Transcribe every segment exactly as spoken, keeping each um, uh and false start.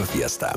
Radio Fiesta.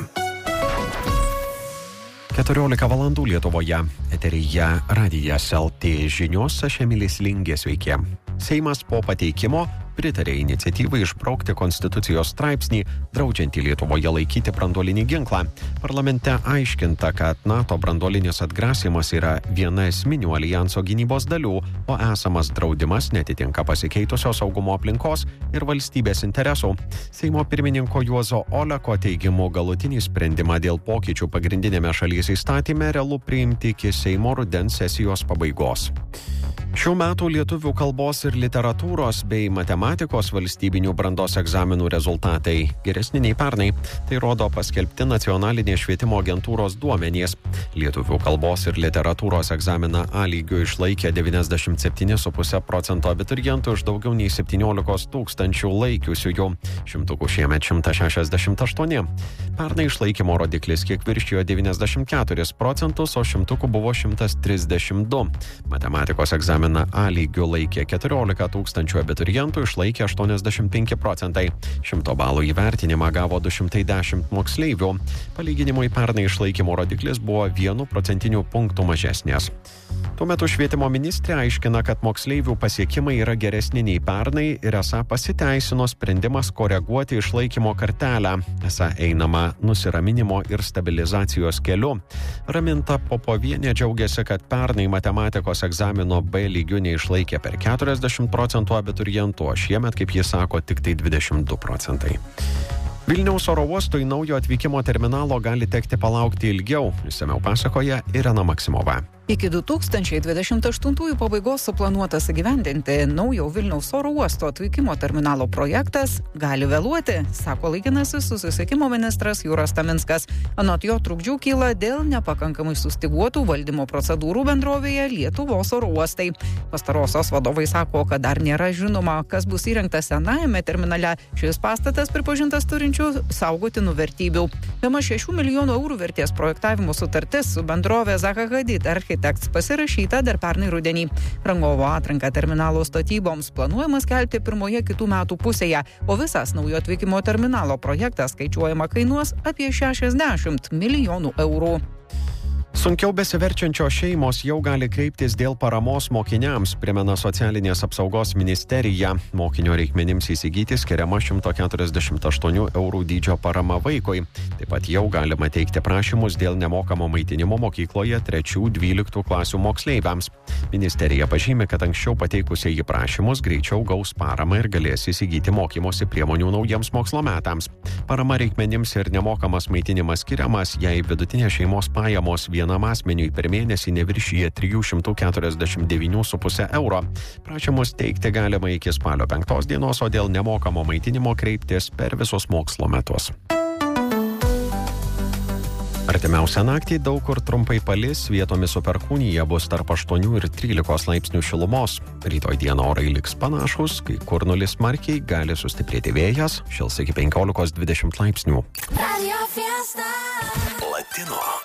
keturiolika valandų Lietuvoje. Eteryje Radijas L T žinios, aš Emilis Lingė, sveiki. Seimas po pateikimo pritarė iniciatyvai išbraukti konstitucijos straipsnį, draudžiantį Lietuvoje laikyti branduolinį ginklą. Parlamente aiškinta, kad NATO branduolinis atgrasimas yra viena esminių alijanso gynybos dalių, o esamas draudimas netitinka pasikeitusios saugumo aplinkos ir valstybės interesų. Seimo pirmininko Juozo Oleko teigimu galutinį sprendimą dėl pokyčių pagrindinėme šalies įstatyme realu priimti iki Seimo rudens sesijos pabaigos. Šių metų lietuvių kalbos ir literatūros bei matematikos valstybinių brandos egzaminų rezultatai geresni nei pernai. Tai rodo paskelbti nacionalinės švietimo agentūros duomenys. Lietuvių kalbos ir literatūros egzaminą A lygiu išlaikė devyniasdešimt septyni su puse procento abiturientų iš daugiau nei septyniolika tūkstančių laikiusiųjų. Šimtukų šiemet šimtas šešiasdešimt aštuoni. Pernai išlaikymo rodiklis kiek viršijo devyniasdešimt keturis procentus, o šimtukų buvo šimtas trisdešimt du. Matematikos egzaminą A lygiu laikė keturiolika tūkstančių abiturientų, išlaikė aštuoniasdešimt penki procentai. Šimto balų įvertinimą gavo du šimtai dešimt moksleivių. Palyginimui pernai išlaikymo rodiklis buvo vienu procentiniu punktu mažesnės. Tuo metu švietimo ministrė aiškina, kad moksleivių pasiekimai yra geresni nei pernai ir esą pasiteisino sprendimas koreguoti išlaikymo kartelę. Esą einama nusiraminimo ir stabilizacijos keliu. Raminta Popovienė džiaugiasi, kad pernai matematikos egzamino B lygiu neišlaikė per keturiasdešimt procentų abiturientų, o šiemet, kaip jis sako, tik tai dvidešimt du procentai. Vilniaus oro uostui naujo atvykimo terminalo gali tekti palaukti ilgiau, išsamiau pasakoja Irena Maksimova. Iki du tūkstančiai dvidešimt aštuntųjų pabaigos suplanuotas įgyvendinti naujo Vilniaus oro uosto atvykimo terminalo projektas gali vėluoti, sako laikinasis susisiekimo ministras Jūras Taminskas. Anot jo trukdžių kyla dėl nepakankamai sustiguotų valdymo procedūrų bendrovėje Lietuvos oro uostai. Pastarosios vadovai sako, kad dar nėra žinoma, kas bus įrengta senajame terminale. Šis pastatas pripažintas turinčių saugotinų vertybių. Bemaž šešių milijonų eurų vertės projektavimo sutartis su bendrovė Zaha Hadid Architects pasirašyta dar pernai rudenį. Rangovo atranką terminalo statyboms planuojama skelbti pirmoje kitų metų pusėje, o visas naujo atvykimo terminalo projektas skaičiuojama kainuos apie šešiasdešimt milijonų eurų. Sunkiau besiverčiančios šeimos jau gali kreiptis dėl paramos mokiniams, primena Socialinės apsaugos ministerija. Mokinio reikmenims įsigyti skiriama šimtas keturiasdešimt aštuonių eurų dydžio parama vaikui. Taip pat jau galima teikti prašymus dėl nemokamo maitinimo mokykloje trečių dvyliktų klasių moksleiviams. Ministerija pažymi, kad anksčiau pateikusieji prašymus greičiau gaus paramą ir galės įsigyti mokymosi priemonių naujiems mokslo metams. Parama reikmenims ir nemokamas maitinimas skiriamas, jei vidutinė šeimos pajamos vienam asmeniui per mėnesį neviršyje trijų šimtų keturiasdešimt devynių su puse euro. Prašymus teikti galima iki spalio penktos dienos, o dėl nemokamo maitinimo kreiptis per visus mokslo metus. Artimiausią naktį daug kur trumpai palis, vietomis su perkūnija bus tarp aštuonių ir trylikos laipsnių šilumos. Rytoj dieną orai liks panašus, kai kur nulis smarkiai, gali sustiprėti vėjas, šils iki penkiolikos dvidešimt laipsnių. Latino